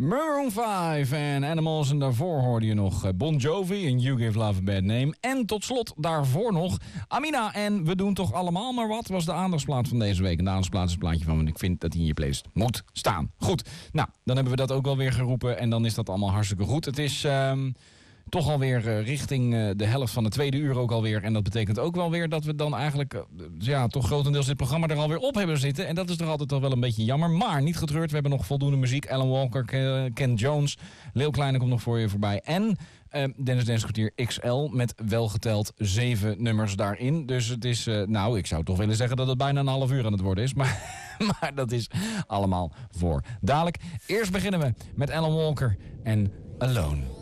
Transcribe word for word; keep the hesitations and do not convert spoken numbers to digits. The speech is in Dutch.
Maroon vijf en Animals. En daarvoor hoorde je nog Bon Jovi en You Give Love a Bad Name. En tot slot daarvoor nog Amina en We Doen Toch Allemaal Maar Wat was de aandachtsplaat van deze week. En de aandachtsplaat is een plaatje van, want ik vind dat hij in je playlist moet staan. Goed, nou, dan hebben we dat ook wel weer geroepen en dan is dat allemaal hartstikke goed. Het is... Um, Toch alweer uh, richting uh, de helft van de tweede uur ook alweer. En dat betekent ook wel weer dat we dan eigenlijk... Uh, ja, toch grotendeels dit programma er alweer op hebben zitten. En dat is toch altijd al wel een beetje jammer. Maar niet getreurd, we hebben nog voldoende muziek. Alan Walker, Ken Jones, Leeuw Kleine komt nog voor je voorbij. En uh, Dennis Dance Kwartier X L met welgeteld zeven nummers daarin. Dus het is... Uh, nou, ik zou toch willen zeggen dat het bijna een half uur aan het worden is. Maar, maar dat is allemaal voor dadelijk. Eerst beginnen we met Alan Walker en Alone.